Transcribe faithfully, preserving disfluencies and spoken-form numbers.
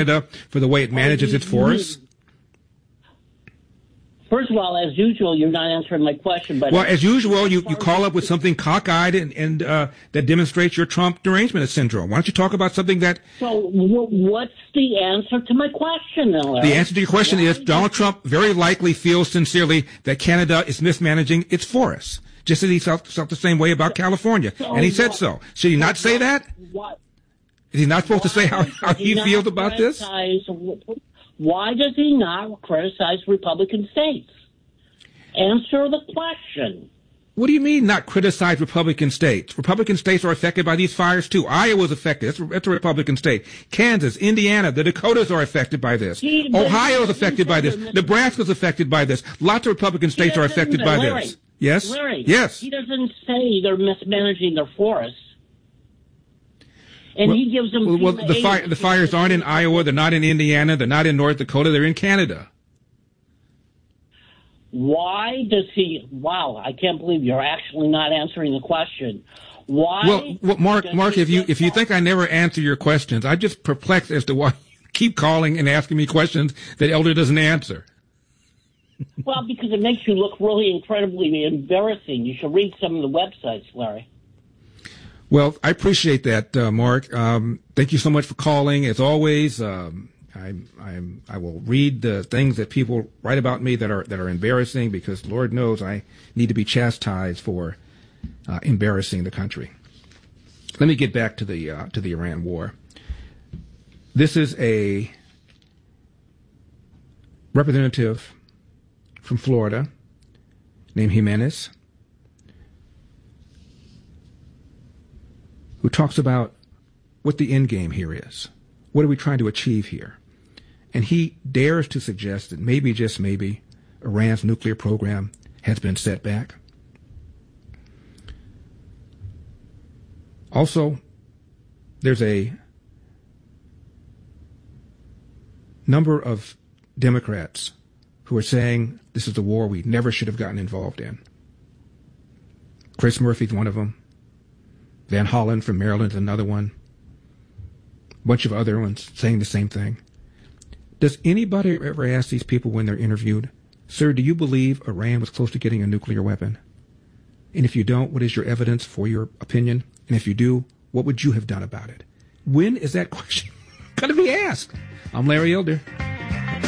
Canada for the way it manages its forests? First of all, as usual, you're not answering my question. But well, as usual, you, you call up with something cockeyed and, and uh, that demonstrates your Trump derangement syndrome. Why don't you talk about something that... So w- what's the answer to my question, then, Larry? The answer to your question Why is Donald Trump very likely feels sincerely that Canada is mismanaging its forests, just as he felt, felt the same way about California. So and he said what, so. Should he not say that? What? Is he not supposed to say how, how he, he feels about this? Why does he not criticize Republican states? Answer the question. What do you mean not criticize Republican states? Republican states are affected by these fires, too. Iowa's affected. That's, that's a Republican state. Kansas, Indiana, the Dakotas are affected by this. He, Ohio's affected by this. Nebraska's affected by this. Lots of Republican states are affected by Larry, this. Yes? Larry, yes. He doesn't say they're mismanaging their forests. And well, he gives them... Well, well the, fire, the fires aren't in Iowa. They're not in Indiana. They're not in North Dakota. They're in Canada. Why does he... Wow, I can't believe you're actually not answering the question. Why... Well, well Mark, Mark, if you if you think I never answer your questions, I'm just perplexed as to why you keep calling and asking me questions that Elder doesn't answer. Well, because it makes you look really incredibly embarrassing. You should read some of the websites, Larry. Well, I appreciate that, uh, Mark. Um, thank you so much for calling. As always, um, I, I'm, I will read the things that people write about me that are that are embarrassing, because Lord knows I need to be chastised for uh, embarrassing the country. Let me get back to the uh, to the Iran war. This is a representative from Florida named Jimenez, who talks about what the end game here is. What are we trying to achieve here? And he dares to suggest that maybe, just maybe, Iran's nuclear program has been set back. Also, there's a number of Democrats who are saying this is a war we never should have gotten involved in. Chris Murphy's one of them. Van Hollen from Maryland is another one. A bunch of other ones saying the same thing. Does anybody ever ask these people when they're interviewed, sir, do you believe Iran was close to getting a nuclear weapon? And if you don't, what is your evidence for your opinion? And if you do, what would you have done about it? When is that question going to be asked? I'm Larry Elder.